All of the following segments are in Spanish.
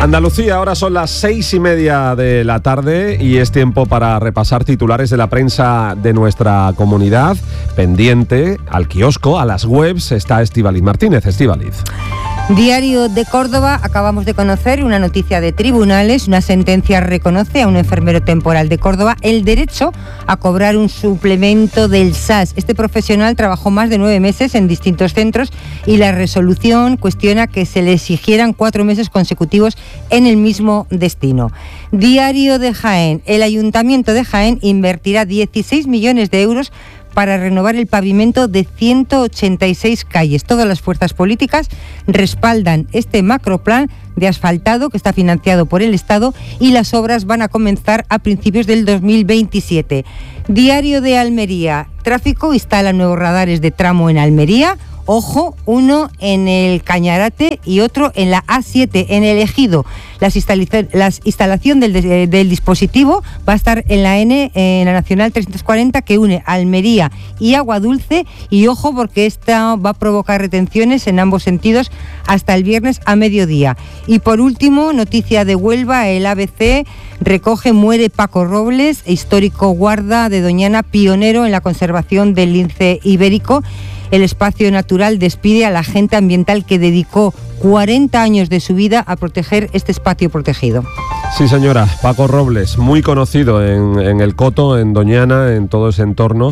Andalucía, ahora son las 6:30 de la tarde y es tiempo para repasar titulares de la prensa de nuestra comunidad. Pendiente al kiosco, a las webs, está Estíbaliz Martínez. Estíbaliz. Diario de Córdoba, acabamos de conocer una noticia de tribunales. Una sentencia reconoce a un enfermero temporal de Córdoba el derecho a cobrar un suplemento del SAS. Este profesional trabajó más de 9 meses en distintos centros y la resolución cuestiona que se le exigieran 4 meses consecutivos en el mismo destino. Diario de Jaén, el Ayuntamiento de Jaén invertirá 16 millones de euros para renovar el pavimento de 186 calles. Todas las fuerzas políticas respaldan este macroplan de asfaltado que está financiado por el Estado y las obras van a comenzar a principios del 2027. Diario de Almería, tráfico instala nuevos radares de tramo en Almería. Ojo, uno en el Cañarate y otro en la A7, en el Ejido. La instalación del dispositivo va a estar en la en la Nacional 340 que une Almería y Aguadulce. Y ojo, porque esta va a provocar retenciones en ambos sentidos hasta el viernes a mediodía. Y por último, noticia de Huelva, el ABC recoge muere Paco Robles, histórico guarda de Doñana, pionero en la conservación del lince ibérico. El espacio natural despide a la agente ambiental que dedicó 40 años de su vida a proteger este espacio protegido. Sí, señora, Paco Robles, muy conocido en el Coto, en Doñana, en todo ese entorno.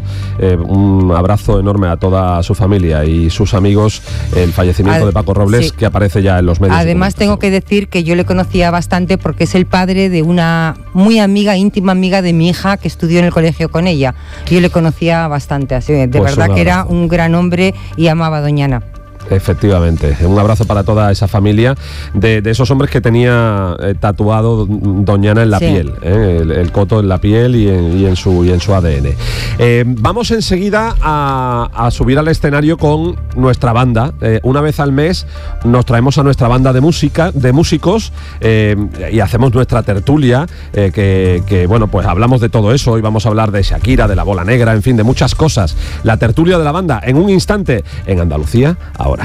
Un abrazo enorme a toda su familia y sus amigos. El fallecimiento de Paco Robles, sí, que aparece ya en los medios. Además, tengo que decir que yo le conocía bastante porque es el padre de una muy amiga, íntima amiga de mi hija que estudió en el colegio con ella. Yo le conocía bastante, así de pues verdad que era un gran hombre y amaba a Doñana. Efectivamente, un abrazo para toda esa familia de esos hombres que tenía tatuado Doñana en la piel, el Coto en la piel y en su ADN. Vamos enseguida a subir al escenario con nuestra banda. Una vez al mes nos traemos a nuestra banda de músicos y hacemos nuestra tertulia, que bueno, pues hablamos de todo eso. Hoy vamos a hablar de Shakira, de la Bola Negra, en fin, de muchas cosas. La tertulia de la banda en un instante en Andalucía ahora.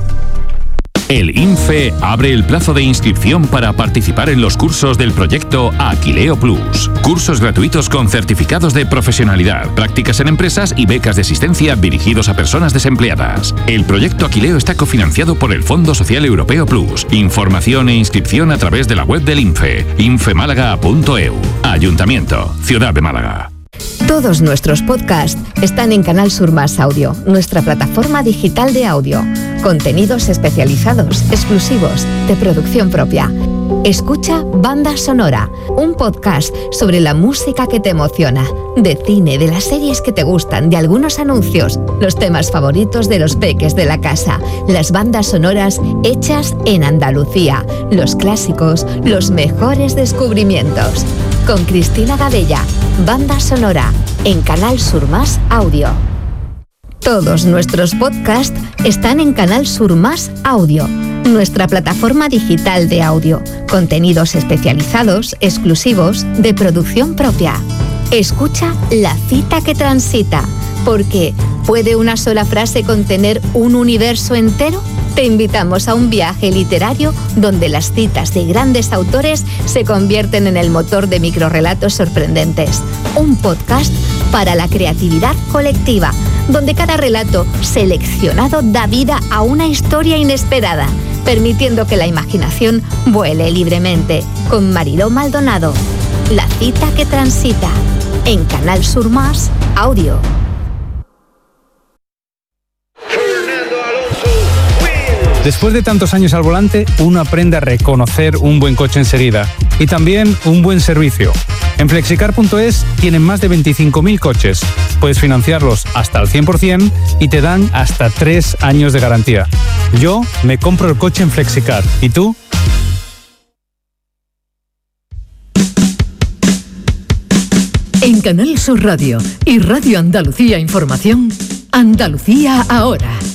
El INFE abre el plazo de inscripción para participar en los cursos del proyecto Aquileo Plus. Cursos gratuitos con certificados de profesionalidad, prácticas en empresas y becas de asistencia dirigidos a personas desempleadas. El proyecto Aquileo está cofinanciado por el Fondo Social Europeo Plus. Información e inscripción a través de la web del INFE, infemálaga.eu. Ayuntamiento, Ciudad de Málaga. Todos nuestros podcasts están en Canal Sur Más Audio, nuestra plataforma digital de audio. Contenidos especializados, exclusivos, de producción propia. Escucha Banda Sonora, un podcast sobre la música que te emociona, de cine, de las series que te gustan, de algunos anuncios, los temas favoritos de los peques de la casa, las bandas sonoras hechas en Andalucía, los clásicos, los mejores descubrimientos. Con Cristina Gadella, Banda Sonora, en Canal Sur Más Audio. Todos nuestros podcasts están en Canal Sur Más Audio, nuestra plataforma digital de audio. Contenidos especializados, exclusivos, de producción propia. Escucha La Cita que Transita, porque ¿puede una sola frase contener un universo entero? Te invitamos a un viaje literario donde las citas de grandes autores se convierten en el motor de microrrelatos sorprendentes. Un podcast para la creatividad colectiva, donde cada relato seleccionado da vida a una historia inesperada, permitiendo que la imaginación vuele libremente. Con Mariló Maldonado, La Cita que Transita, en Canal Sur Más Audio. Después de tantos años al volante, uno aprende a reconocer un buen coche enseguida y también un buen servicio. En Flexicar.es tienen más de 25.000 coches. Puedes financiarlos hasta el 100% y te dan hasta 3 años de garantía. Yo me compro el coche en Flexicar. ¿Y tú? En Canal Sur Radio y Radio Andalucía Información, Andalucía ahora.